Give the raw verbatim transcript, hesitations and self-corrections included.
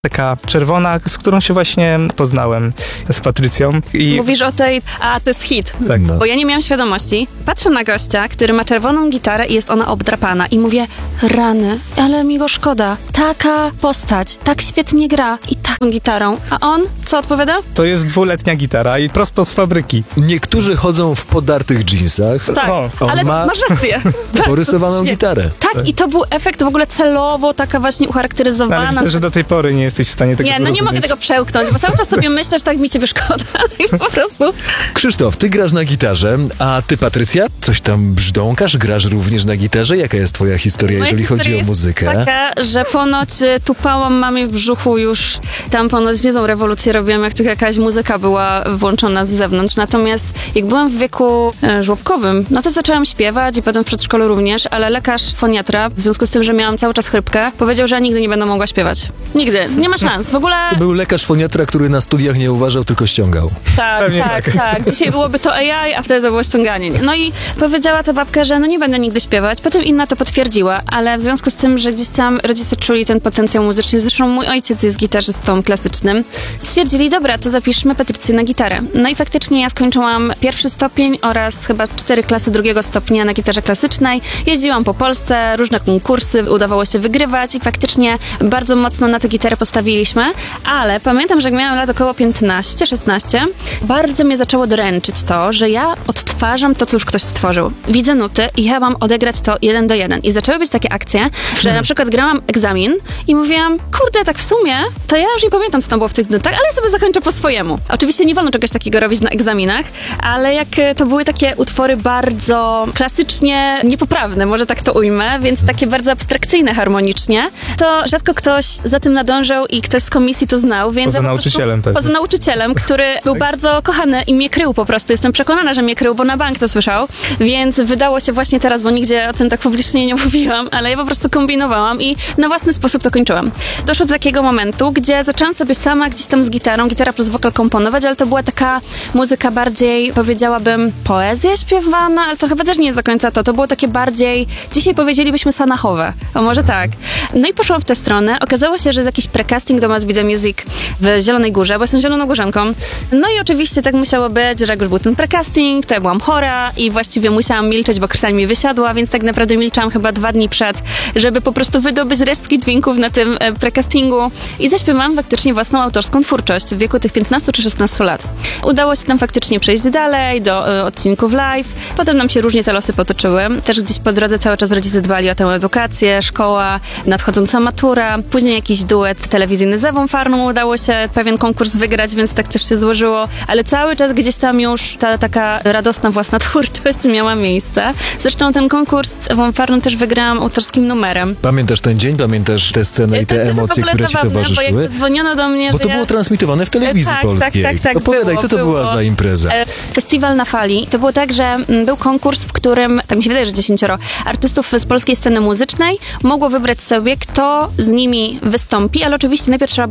Taka czerwona, z którą się właśnie poznałem z Patrycją. I... Mówisz o tej, a to jest hit, Tak, no. bo ja nie miałam świadomości. Patrzę na gościa, który ma czerwoną gitarę i jest ona obdrapana i mówię, rany, ale mi go szkoda. Taka postać, tak świetnie gra i taką gitarą. A on co odpowiada? To jest dwuletnia gitara i prosto z fabryki. Niektórzy chodzą w podartych dżinsach, Tak, O, on ale ma masz rację. Tak, porysowaną to- gitarę. Tak, i to był efekt w ogóle celowo, taka właśnie No, ucharakteryzowana. ale widzę, że do tej pory nie jesteś w stanie tego Nie, no nie mogę zrozumieć. tego przełknąć, bo cały czas sobie myślę, że tak mi ciebie szkoda. I po prostu... Krzysztof, ty grasz na gitarze, a ty, Patrycja, coś tam brzdąkasz, grasz również na gitarze? Jaka jest twoja historia, Moja jeżeli historia chodzi o jest muzykę? taka, że ponoć y, tupałam mamie w brzuchu już, tam ponoć niezłą rewolucję robiłam, jak tylko jakaś muzyka była włączona z zewnątrz. Natomiast jak byłam w wieku e, żłobkowym, no to zaczęłam śpiewać i potem w przedszkolu również, ale lekarz foniatra, w związku z tym, że miałam cały czas chrypkę, powiedział, że ja nigdy nie będę mogła śpiewać. Nigdy. Nie ma szans. W ogóle... Był lekarz foniatra, który na studiach nie uważał, tylko ściągał. Tak, Pewnie tak, tak. tak. Dzisiaj byłoby to A I, a wtedy to było ściąganie. No i powiedziała ta babka, że no nie będę nigdy śpiewać. Potem inna to potwierdziła, ale w związku z tym, że gdzieś tam rodzice czuli ten potencjał muzyczny, zresztą mój ojciec jest gitarzystą klasycznym, stwierdzili, dobra, to zapiszmy Patrycję na gitarę. No i faktycznie ja skończyłam pierwszy stopień oraz chyba cztery klasy drugiego stopnia na gitarze klasycznej. Jeździłam po Polsce, różne konkursy, udawało się wygrywać i faktycznie bardzo mocno na tę gitarę postawiliśmy, ale pamiętam, że jak miałam lat około piętnaście szesnaście, bardzo mnie zaczęło dręczyć to, że ja odtwarzam to, co już ktoś stworzył. Widzę nuty i ja mam odegrać to jeden do jeden. I zaczęły być takie akcje, że na przykład grałam egzamin i mówiłam, kurde, tak w sumie, to ja już nie pamiętam, co tam było w tych nutach, ale ja sobie zakończę po swojemu. Oczywiście nie wolno czegoś takiego robić na egzaminach, ale jak e, to były takie utwory bardzo klasycznie niepoprawne, może tak to ujmę, więc takie bardzo abstrakcyjne harmonicznie, to rzadko ktoś za tym nadążał i ktoś z komisji to znał, więc Poza ja po nauczycielem prostu, pewnie. Poza nauczycielem, który był bardzo kochany i mnie krył po prostu. Jestem przekonana, że mnie krył, bo na bank to słyszał, więc wydało się właśnie teraz, bo nigdzie o tym tak publicznie nie mówiłam, ale ja po prostu kombinowałam i na własny sposób to kończyłam. Doszło do takiego momentu, gdzie zaczęłam sobie sama gdzieś tam z gitarą, gitara plus wokal komponować, ale to była taka muzyka bardziej, powiedziałabym, poezja śpiewana, ale to chyba też nie jest do końca to. To było takie bardziej, dzisiaj powiedzielibyśmy sanachowe, o może tak. No i poszłam w tę stronę. Okazało się, że jest jakiś precasting do Must Be The Music w Zielonej Górze, bo jestem zielonogórzanką. No i oczywiście tak musiało być, że jak już był ten precasting, to ja byłam chora i właściwie musiałam milczeć, bo krtań mi wysiadła, więc tak naprawdę milczałam chyba dwa dni przed, żeby po prostu wydobyć resztki dźwięków na tym e, precastingu i zaśpiewałam faktycznie własną autorską twórczość w wieku tych piętnastu czy szesnastu lat. Udało się tam faktycznie przejść dalej do e, odcinków live. Potem nam się różnie te losy potoczyły. Też gdzieś po drodze cały czas rodzice dbali o tę edukację, szkoła, nadchodząca matura, później jakiś duet telewizyjny z Ewą Farną udało się pewien konkurs wygrać, więc tak też się złożyło, ale cały czas gdzieś tam już ta taka radosna własna twórczość miała miejsce. Zresztą ten konkurs z Ewą Farną też wygrałam autorskim numerem. Pamiętasz ten dzień? Pamiętasz tę scenę i te To- to w emocje, ogóle które ci zabawne, towarzyszyły? Bo jak dzwoniono do mnie, Bo że to ja... było transmitowane w telewizji Tak, polskiej. tak, tak, tak, Opowiadaj, było, co to było. była za impreza? E, Festiwal na fali. To było tak, że mm, był konkurs, w którym, tak mi się wydaje, że dziesięcioro artystów z polskiej sceny muzycznej mogło wybrać sobie, kto z nimi wystąpi, ale oczywiście najpierw trzeba